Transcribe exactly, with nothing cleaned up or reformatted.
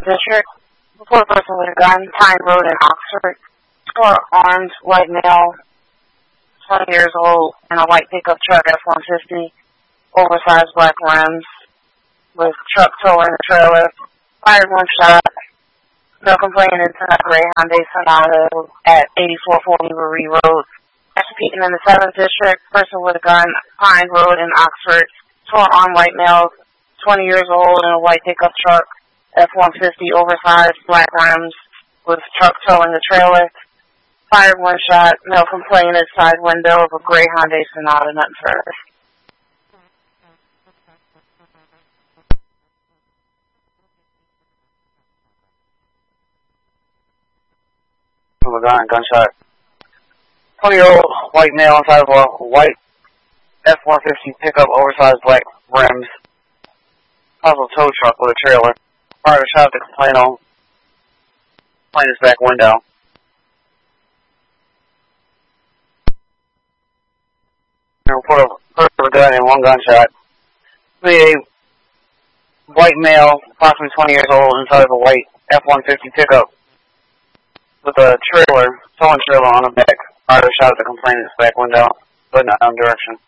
District. Report a person with a gun, Pine Road in Oxford. Four armed white male, twenty years old, in a white pickup truck F one fifty, oversized black rims, with truck towing the trailer. Fired one shot. No complaint inside gray Hyundai Sonata at eighty-four forty Marie Road. Executing in the seventh District. Person with a gun, Pine Road in Oxford. Four armed white males, twenty years old, in a white pickup truck F one fifty, oversized black rims, with truck towing the trailer. Fired one shot, no complaint inside window of a gray Hyundai Sonata, nothing further. From a gun, gunshot. twenty-year-old white male inside of a white F one fifty pickup, oversized black rims, possible tow truck with a trailer. Fired a shot at the complainant, complainant's back window. And report a person with a gun and one gunshot. A white male, approximately twenty years old, inside of a white F one fifty pickup with a trailer, towing trailer on the back. Fired a shot at the complainant's back window, but not in direction.